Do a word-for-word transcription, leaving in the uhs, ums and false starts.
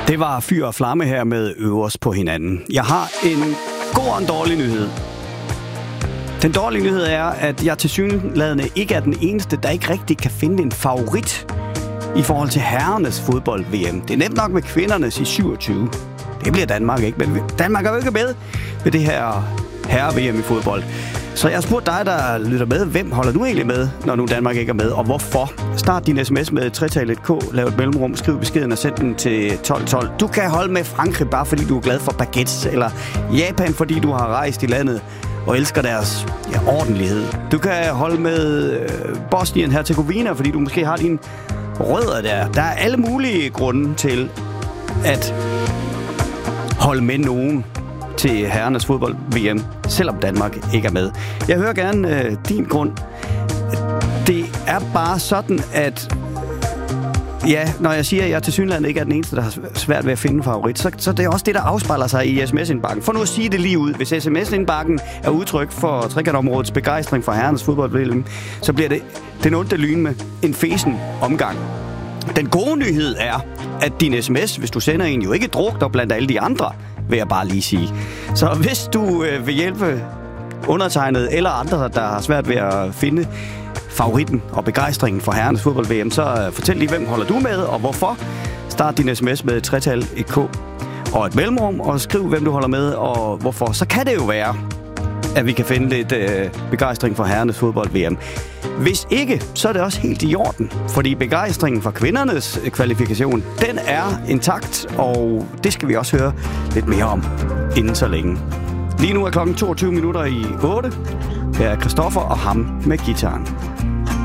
Det var Fyr og Flamme her med Øvers på hinanden. Jeg har en god og en dårlig nyhed. Den dårlige nyhed er, at jeg tilsyneladende ikke er den eneste, der ikke rigtig kan finde en favorit i forhold til herrenes fodbold-V M. Det er nemt nok med kvindernes i syvogtyve. Det bliver Danmark ikke, men Danmark er jo ikke med ved det her herre-V M i fodbold. Så jeg har spurgt dig, der lytter med, hvem holder du egentlig med, når nu Danmark ikke er med, og hvorfor? Start din sms med tretallet K, lav et mellemrum, skriv beskeden og send den til tolv tolv. Du kan holde med Frankrig, bare fordi du er glad for baguettes, eller Japan, fordi du har rejst i landet og elsker deres ja, ordentlighed. Du kan holde med øh, Bosnien-Herzegovina, fordi du måske har dine rødder der. Der er alle mulige grunde til at holde med nogen til herrenes fodbold-V M, selvom Danmark ikke er med. Jeg hører gerne øh, din grund. Det er bare sådan, at ja, når jeg siger, at jeg tilsyneladende ikke er den eneste, der har svært ved at finde en favorit, så, så det er også det, der afspejler sig i sms-indbakken. For nu at sige det lige ud. Hvis sms-indbakken er udtryk for trekantområdets begejstring for herrenes fodbold-V M, så bliver det den onde lyn med en fesen omgang. Den gode nyhed er, at din sms, hvis du sender en, jo ikke drukner blandt alle de andre, vil jeg bare lige sige. Så hvis du øh, vil hjælpe undertegnet eller andre, der har svært ved at finde favoritten og begejstringen for herrenes fodbold-V M, så øh, fortæl lige, hvem holder du med, og hvorfor. Start din sms med et tretal, et K og et mellemrum, og skriv, hvem du holder med, og hvorfor. Så kan det jo være, at vi kan finde lidt øh, begejstring for herrenes fodbold-V M. Hvis ikke, så er det også helt i orden, fordi begejstringen for kvindernes kvalifikation, den er intakt, og det skal vi også høre lidt mere om inden så længe. Lige nu er klokken toogtyve minutter i otte. Her er Christoffer og ham med guitaren.